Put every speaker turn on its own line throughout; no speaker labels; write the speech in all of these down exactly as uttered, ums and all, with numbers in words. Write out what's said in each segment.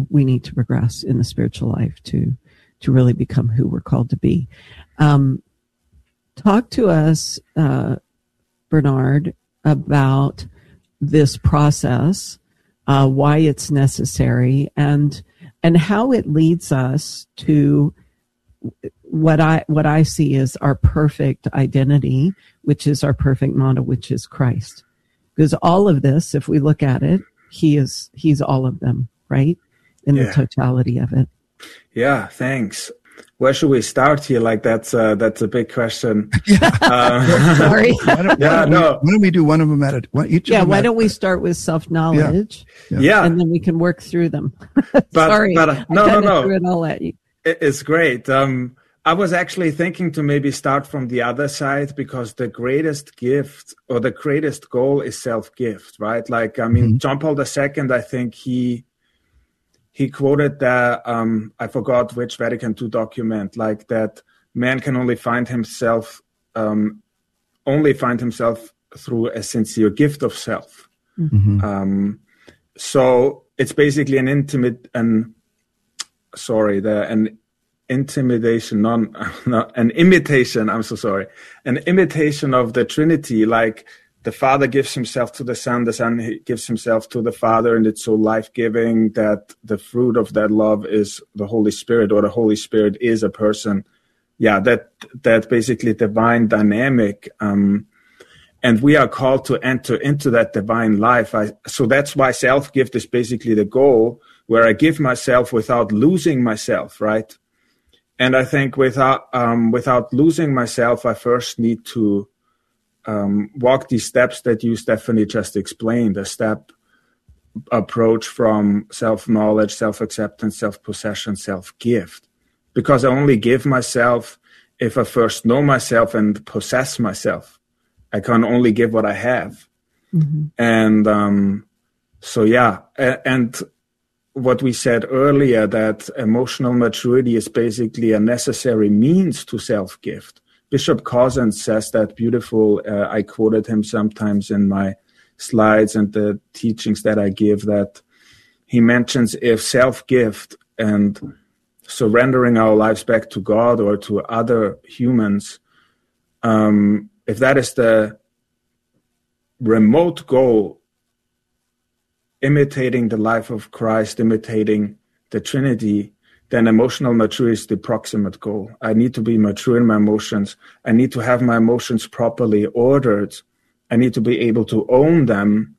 how we need to progress in the spiritual life to to really become who we're called to be. Um, talk to us, uh, Bernard, about this process, uh, why it's necessary, and and how it leads us to what I what I see as our perfect identity, which is our perfect model, which is Christ. Because all of this, if we look at it, he is he's all of them, right? In yeah. the totality of it.
Yeah, thanks. Where should we start here? Like that's uh, that's a big question.
Yeah. Uh, Sorry.
Why don't,
yeah,
why don't
no.
We, why don't we do one of them at a one, each?
Yeah.
Of them
why
at,
don't we start with self-knowledge?
Yeah.
yeah.
And then we can work through them.
but,
Sorry.
But, uh, no,
I
no, no.
Threw it all at you.
It's great. Um, I was actually thinking to maybe start from the other side, because the greatest gift or the greatest goal is self-gift, right? Like, I mean, mm-hmm. John Paul the Second, I think he he quoted that, um, I forgot which Vatican Two document, like that man can only find himself, um, only find himself through a sincere gift of self. Mm-hmm. Um, so it's basically an intimate, an, sorry, the an intimidation, non, not an imitation, I'm so sorry, an imitation of the Trinity, like the Father gives himself to the Son, the Son gives himself to the Father, and it's so life-giving that the fruit of that love is the Holy Spirit, or the Holy Spirit is a person. Yeah, that that basically divine dynamic, um, and we are called to enter into that divine life. I, so that's why self-gift is basically the goal, where I give myself without losing myself, right? And I think without um, without losing myself, I first need to um, walk these steps that you, Stephanie, just explained, a step approach from self-knowledge, self-acceptance, self-possession, self-gift. Because I only give myself if I first know myself and possess myself. I can only give what I have. Mm-hmm. And um, so, yeah, a- and what we said earlier, that emotional maturity is basically a necessary means to self-gift. Bishop Cousins says that beautiful. Uh, I quoted him sometimes in my slides and the teachings that I give, that he mentions if self-gift and surrendering our lives back to God or to other humans, um, if that is the remote goal, imitating the life of Christ, imitating the Trinity, then emotional maturity is the proximate goal. I need to be mature in my emotions. I need to have my emotions properly ordered. I need to be able to own them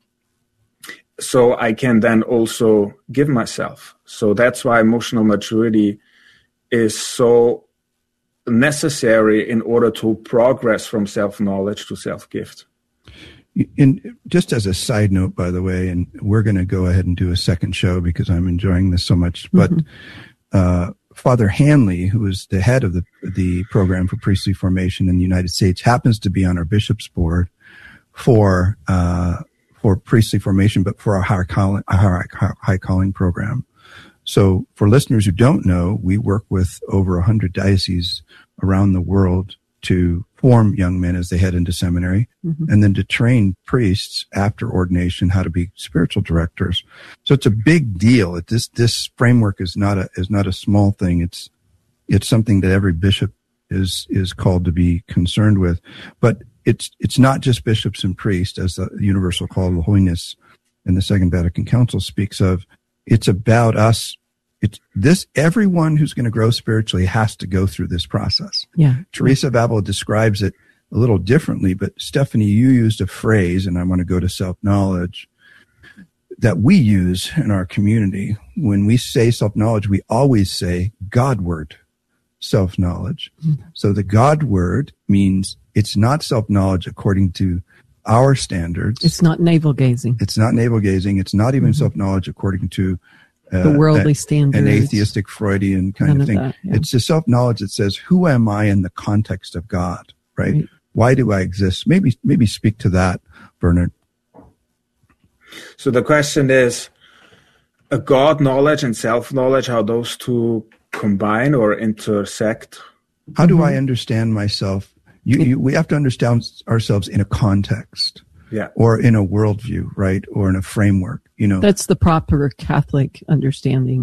so I can then also give myself. So that's why emotional maturity is so necessary in order to progress from self-knowledge to self-gift.
In, just as a side note, by the way, and we're going to go ahead and do a second show because I'm enjoying this so much, but mm-hmm. uh, Father Hanley, who is the head of the, the program for priestly formation in the United States, happens to be on our bishop's board for uh, for priestly formation, but for our high calling, our high calling program. So for listeners who don't know, we work with over one hundred dioceses around the world to form young men as they head into seminary, mm-hmm. and then to train priests after ordination how to be spiritual directors. So it's a big deal. It, this this framework is not a is not a small thing. It's it's something that every bishop is is called to be concerned with. But it's it's not just bishops and priests, as the universal call of holiness in the Second Vatican Council speaks of. It's about us. It's this, everyone who's going to grow spiritually has to go through this process.
Yeah.
Teresa of Avila describes it a little differently, but Stephanie, you used a phrase, and I want to go to self-knowledge, that we use in our community. When we say self-knowledge, we always say Godward self-knowledge. Mm-hmm. So the God-word means it's not self-knowledge according to our standards.
It's not navel-gazing.
It's not navel-gazing. It's not even mm-hmm. self-knowledge according to uh,
the worldly
a,
standards.
An atheistic Freudian kind
None
of thing.
Of that, yeah.
It's a self-knowledge that says, who am I in the context of God, right? right? Why do I exist? Maybe maybe speak to that, Bernard.
So the question is, a God knowledge and self-knowledge, how those two combine or intersect?
How do mm-hmm. I understand myself? You, you, we have to understand ourselves in a context,
yeah,
or in a worldview, right, or in a framework. You know,
that's the proper Catholic understanding.